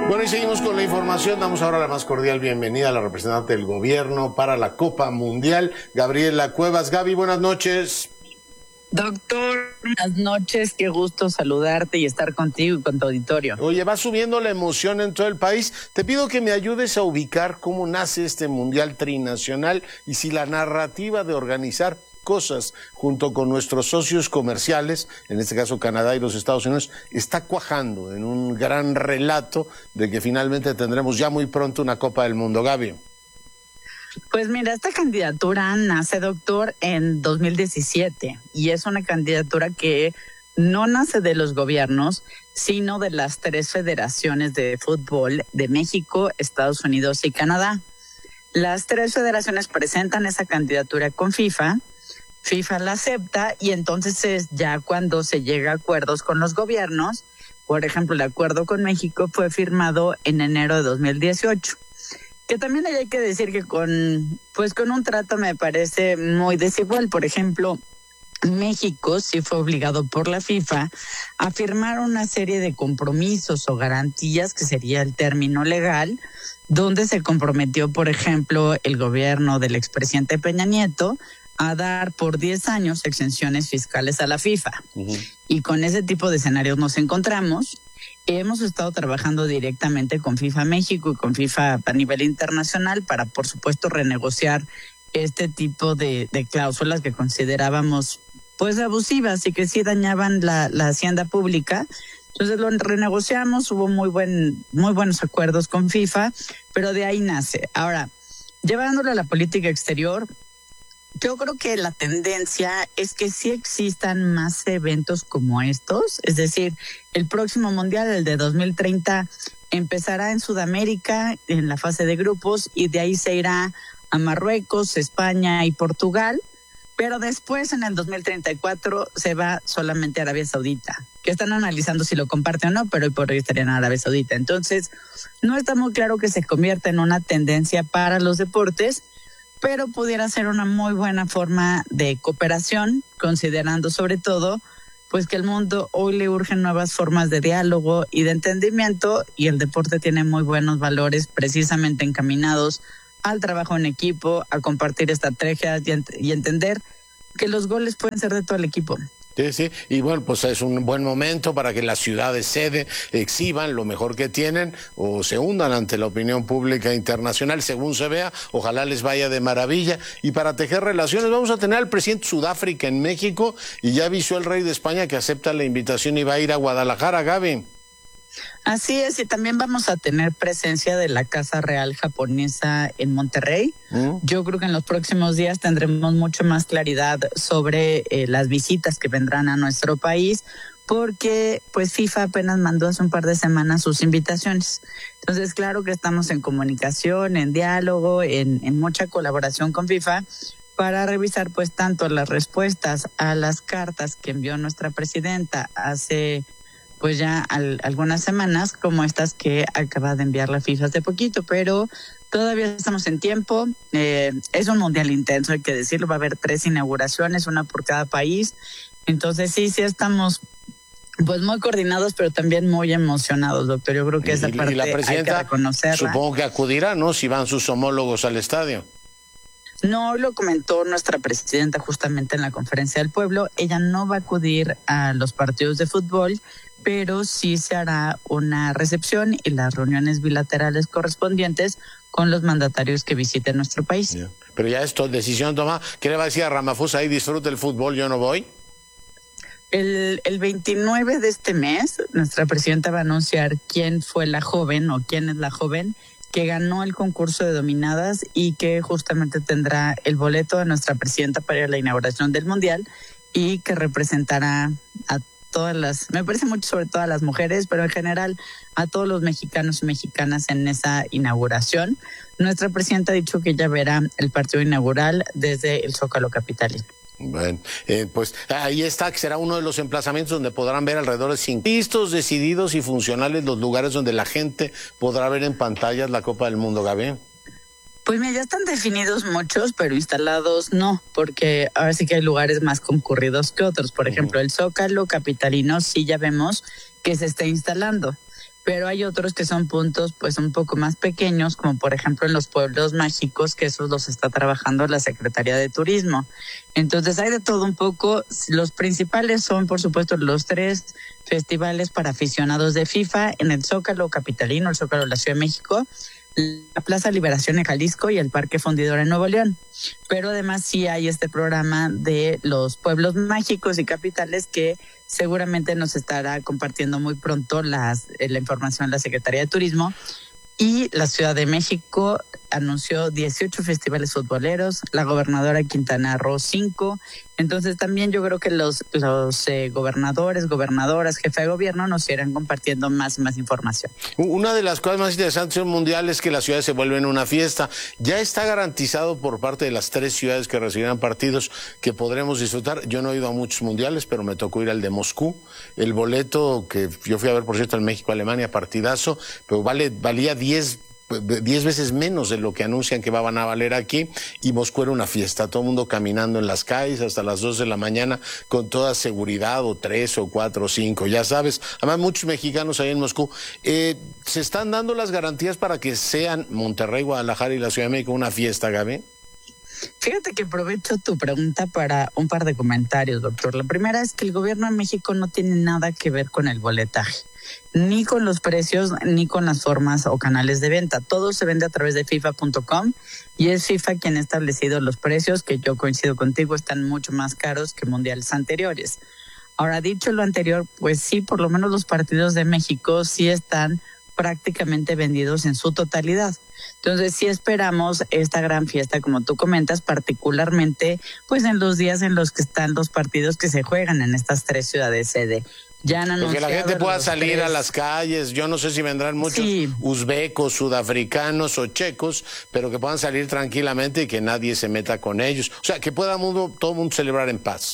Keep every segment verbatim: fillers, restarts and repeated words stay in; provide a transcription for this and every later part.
Bueno, y seguimos con la información. Damos ahora la más cordial bienvenida a la representante del gobierno para la Copa Mundial, Gabriela Cuevas. Gaby, buenas noches. Doctor, buenas noches, qué gusto saludarte y estar contigo y con tu auditorio. Oye, va subiendo la emoción en todo el país. Te pido que me ayudes a ubicar cómo nace este Mundial Trinacional y si la narrativa de organizar cosas junto con nuestros socios comerciales, en este caso Canadá y los Estados Unidos, está cuajando en un gran relato de que finalmente tendremos ya muy pronto una Copa del Mundo. Gaby. Pues mira, esta candidatura nace, doctor, en dos mil diecisiete y es una candidatura que no nace de los gobiernos, sino de las tres federaciones de fútbol de México, Estados Unidos y Canadá. Las tres federaciones presentan esa candidatura con FIFA, FIFA la acepta y entonces es ya cuando se llega a acuerdos con los gobiernos. Por ejemplo, el acuerdo con México fue firmado en enero de dos mil dieciocho. Que también hay que decir que con, pues con un trato me parece muy desigual. Por ejemplo, México sí fue obligado por la FIFA a firmar una serie de compromisos o garantías, que sería el término legal, donde se comprometió, por ejemplo, el gobierno del expresidente Peña Nieto a dar por diez años exenciones fiscales a la FIFA. Uh-huh. Y con ese tipo de escenarios nos encontramos. Hemos estado trabajando directamente con FIFA México y con FIFA a nivel internacional para, por supuesto, renegociar este tipo de, de cláusulas que considerábamos pues abusivas y que sí dañaban la, la hacienda pública. Entonces lo renegociamos, hubo muy buen, muy buenos acuerdos con FIFA, pero de ahí nace. Ahora, llevándolo a la política exterior, yo creo que la tendencia es que sí existan más eventos como estos, es decir, el próximo Mundial, el de dos mil treinta, empezará en Sudamérica, en la fase de grupos, y de ahí se irá a Marruecos, España y Portugal, pero después en el dos mil treinta y cuatro se va solamente a Arabia Saudita, que están analizando si lo comparte o no, pero hoy por hoy estaría en Arabia Saudita. Entonces, no está muy claro que se convierta en una tendencia para los deportes, pero pudiera ser una muy buena forma de cooperación, considerando sobre todo pues que el mundo hoy le urgen nuevas formas de diálogo y de entendimiento, y el deporte tiene muy buenos valores precisamente encaminados al trabajo en equipo, a compartir estrategias y, ent- y entender que los goles pueden ser de todo el equipo. Sí, sí, y bueno, pues es un buen momento para que las ciudades sede exhiban lo mejor que tienen o se hundan ante la opinión pública internacional, según se vea. Ojalá les vaya de maravilla. Y para tejer relaciones vamos a tener al presidente de Sudáfrica en México, y ya avisó el rey de España que acepta la invitación y va a ir a Guadalajara. Gaby. Así es, y también vamos a tener presencia de la Casa Real japonesa en Monterrey. ¿Mm? Yo creo que en los próximos días tendremos mucho más claridad sobre eh, las visitas que vendrán a nuestro país, porque pues FIFA apenas mandó hace un par de semanas sus invitaciones. Entonces, claro que estamos en comunicación, en diálogo, en, en mucha colaboración con FIFA para revisar pues tanto las respuestas a las cartas que envió nuestra presidenta hace pues ya al, algunas semanas, como estas que acaba de enviar la FIFA hace poquito, pero todavía estamos en tiempo. Eh, es un mundial intenso, hay que decirlo, va a haber tres inauguraciones, una por cada país. Entonces sí, sí estamos pues muy coordinados, pero también muy emocionados, doctor. Yo creo que esa y, parte y la presidenta, hay que reconocerla. Supongo que acudirá, ¿no?, si van sus homólogos al estadio. No, lo comentó nuestra presidenta justamente en la conferencia del pueblo. Ella no va a acudir a los partidos de fútbol, pero sí se hará una recepción y las reuniones bilaterales correspondientes con los mandatarios que visiten nuestro país. Yeah. Pero ya esto, decisión tomada. ¿Qué le va a decir a Ramaphosa? Ahí disfruta el fútbol, yo no voy. El, el veintinueve de este mes, nuestra presidenta va a anunciar quién fue la joven o quién es la joven que ganó el concurso de dominadas y que justamente tendrá el boleto de nuestra presidenta para ir a la inauguración del Mundial y que representará a todas las, me parece mucho sobre todo a las mujeres, pero en general a todos los mexicanos y mexicanas en esa inauguración. Nuestra presidenta ha dicho que ella verá el partido inaugural desde el Zócalo capitalino. Bueno, eh, pues ahí está, que será uno de los emplazamientos donde podrán ver alrededor de cinco listos, decididos y funcionales los lugares donde la gente podrá ver en pantallas la Copa del Mundo, Gaby. Pues mira, ya están definidos muchos, pero instalados no, porque ahora sí que hay lugares más concurridos que otros. Por ejemplo, uh-huh. el Zócalo capitalino sí ya vemos que se está instalando, pero hay otros que son puntos pues un poco más pequeños, como por ejemplo en los pueblos mágicos, que esos los está trabajando la Secretaría de Turismo. Entonces hay de todo un poco. Los principales son, por supuesto, los tres festivales para aficionados de FIFA en el Zócalo capitalino, el Zócalo de la Ciudad de México, la Plaza Liberación en Jalisco y el Parque Fundidora en Nuevo León. Pero además sí hay este programa de los pueblos mágicos y capitales que seguramente nos estará compartiendo muy pronto las, la información la Secretaría de Turismo. Y la Ciudad de México anunció dieciocho festivales futboleros, la gobernadora Quintana Roo cinco. Entonces también yo creo que los, los eh, gobernadores, gobernadoras, jefe de gobierno nos irán compartiendo más y más información. Una de las cosas más interesantes del Mundial es que las ciudades se vuelven una fiesta. Ya está garantizado por parte de las tres ciudades que recibirán partidos que podremos disfrutar. Yo no he ido a muchos mundiales, pero me tocó ir al de Moscú. El boleto que yo fui a ver, por cierto, en México-Alemania, partidazo, pero vale, valía diez diez veces menos de lo que anuncian que van a valer aquí, y Moscú era una fiesta, todo el mundo caminando en las calles hasta las dos de la mañana con toda seguridad, o tres o cuatro o cinco, ya sabes. Además, muchos mexicanos ahí en Moscú. Eh, ¿se están dando las garantías para que sean Monterrey, Guadalajara y la Ciudad de México una fiesta, Gaby? Fíjate que aprovecho tu pregunta para un par de comentarios, doctor. La primera es que el gobierno de México no tiene nada que ver con el boletaje, ni con los precios, ni con las formas o canales de venta. Todo se vende a través de FIFA punto com y es FIFA quien ha establecido los precios, que yo coincido contigo, están mucho más caros que mundiales anteriores. Ahora, dicho lo anterior, pues sí, por lo menos los partidos de México sí están prácticamente vendidos en su totalidad. Entonces sí esperamos esta gran fiesta, como tú comentas, particularmente pues en los días en los que están los partidos que se juegan en estas tres ciudades sede. Ya han anunciado que la gente pueda salir tres. a las calles. Yo no sé si vendrán muchos sí. uzbecos, sudafricanos o checos, pero que puedan salir tranquilamente y que nadie se meta con ellos. O sea, que pueda mundo, todo el mundo celebrar en paz.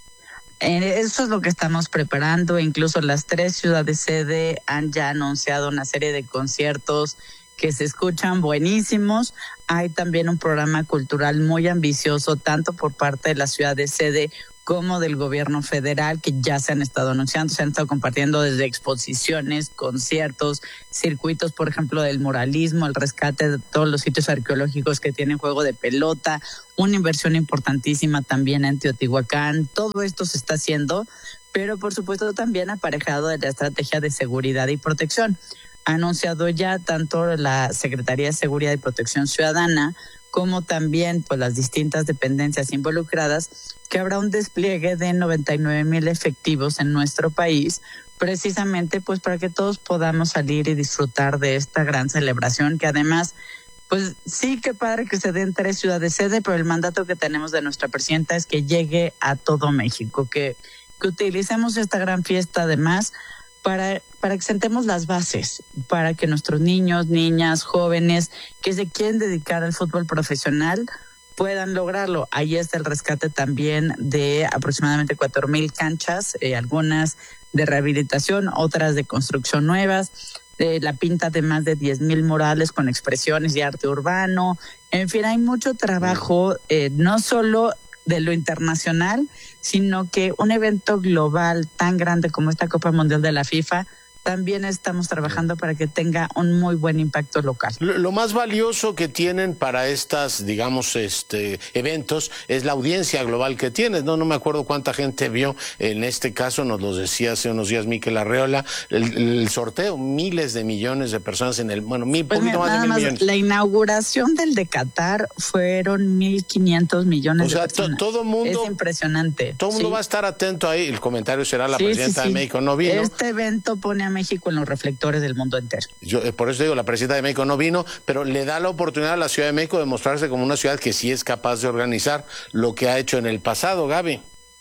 Eso es lo que estamos preparando. Incluso las tres ciudades sede han ya anunciado una serie de conciertos que se escuchan buenísimos. Hay también un programa cultural muy ambicioso, tanto por parte de la ciudad de sede como del gobierno federal, que ya se han estado anunciando, se han estado compartiendo desde exposiciones, conciertos, circuitos, por ejemplo, del muralismo, el rescate de todos los sitios arqueológicos que tienen juego de pelota, una inversión importantísima también en Teotihuacán. Todo esto se está haciendo, pero por supuesto también aparejado de la estrategia de seguridad y protección. Ha anunciado ya tanto la Secretaría de Seguridad y Protección Ciudadana como también pues las distintas dependencias involucradas, que habrá un despliegue de noventa y nueve mil efectivos en nuestro país, precisamente pues para que todos podamos salir y disfrutar de esta gran celebración, que además, pues sí, que padre que se den tres ciudades sede, pero el mandato que tenemos de nuestra presidenta es que llegue a todo México, que, que utilicemos esta gran fiesta además para, para que sentemos las bases, para que nuestros niños, niñas, jóvenes que se quieren dedicar al fútbol profesional puedan lograrlo. Ahí está el rescate también de aproximadamente cuatro mil canchas, eh, algunas de rehabilitación, otras de construcción nuevas, de la pinta de más de diez mil murales con expresiones y arte urbano. En fin, hay mucho trabajo, eh, no solo de lo internacional, sino que un evento global tan grande como esta Copa Mundial de la FIFA, también estamos trabajando para que tenga un muy buen impacto local. Lo, lo más valioso que tienen para estas, digamos, este eventos es la audiencia global que tienes, ¿no? No me acuerdo cuánta gente vio, en este caso nos lo decía hace unos días Mikel Arreola, el, el sorteo, miles de millones de personas en el, bueno, mil, pues poquito mira, más de mil más, millones. La inauguración del de Qatar fueron mil quinientos millones o sea, de personas. To, todo mundo, es impresionante. Todo el mundo sí. va a estar atento ahí, el comentario será la sí, presidenta sí, sí. de México no vino. Este evento pone a México en los reflectores del mundo entero. Yo, eh, por eso digo, la presidenta de México no vino, pero le da la oportunidad a la Ciudad de México de mostrarse como una ciudad que sí es capaz de organizar lo que ha hecho en el pasado, Gaby.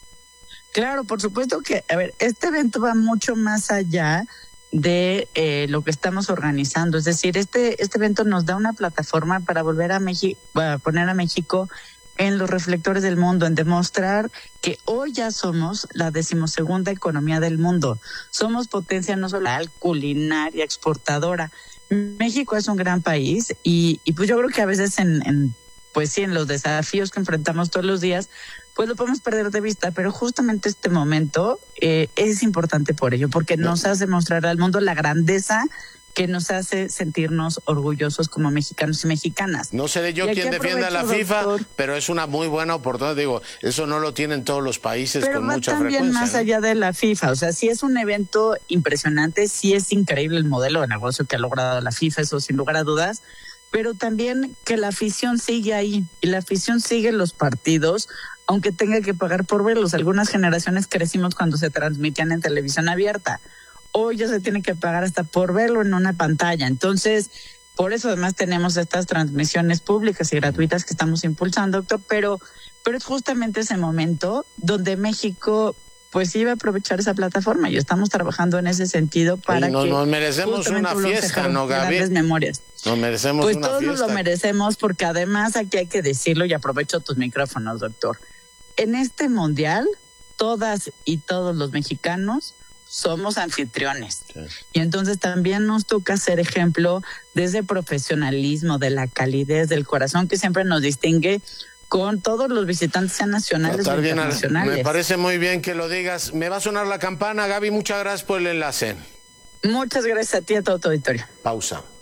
Claro, por supuesto que, a ver, este evento va mucho más allá de eh, lo que estamos organizando. Es decir, este, este evento nos da una plataforma para volver a México, para poner a México en los reflectores del mundo, en demostrar que hoy ya somos la decimosegunda economía del mundo. Somos potencia no solo culinaria, exportadora. México es un gran país y, y pues yo creo que a veces en, en pues sí, en los desafíos que enfrentamos todos los días, pues lo podemos perder de vista, pero justamente este momento eh, es importante por ello, porque nos hace mostrar al mundo la grandeza que nos hace sentirnos orgullosos como mexicanos y mexicanas. No seré yo quien defienda a la FIFA, doctor, pero es una muy buena oportunidad. Digo, eso no lo tienen todos los países pero con va mucha también frecuencia. Más ¿no? allá de la FIFA, o sea, sí es un evento impresionante, sí es increíble el modelo de negocio que ha logrado la FIFA, eso sin lugar a dudas, pero también que la afición sigue ahí, y la afición sigue los partidos, aunque tenga que pagar por verlos. Algunas generaciones crecimos cuando se transmitían en televisión abierta. Hoy ya se tiene que pagar hasta por verlo en una pantalla. Entonces, por eso además tenemos estas transmisiones públicas y gratuitas que estamos impulsando, doctor, pero, pero es justamente ese momento donde México pues iba a aprovechar esa plataforma y estamos trabajando en ese sentido para Oye, no, que... Nos merecemos una fiesta, ¿no, Gaby? Grandes memorias. Nos merecemos pues una todos fiesta. Pues todos lo merecemos, porque además aquí hay que decirlo, y aprovecho tus micrófonos, doctor. En este mundial, todas y todos los mexicanos somos anfitriones. Sí. Y entonces también nos toca ser ejemplo de ese profesionalismo, de la calidez, del corazón que siempre nos distingue con todos los visitantes, sean nacionales o internacionales. Me parece muy bien que lo digas. Me va a sonar la campana, Gaby. Muchas gracias por el enlace. Muchas gracias a ti y a todo tu auditorio. Pausa.